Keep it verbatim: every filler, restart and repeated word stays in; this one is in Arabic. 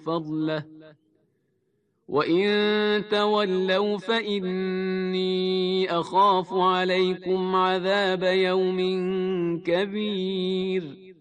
فضله وإن تولوا فإني أخاف عليكم عذاب يوم كبير.